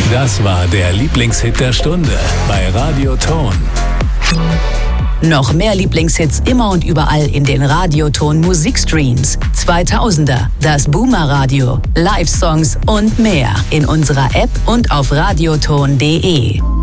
Das war der Lieblingshit der Stunde bei Radioton. Noch mehr Lieblingshits immer und überall in den Radioton Musikstreams. 2000er, das Boomer Radio, Live-Songs und mehr in unserer App und auf radioton.de.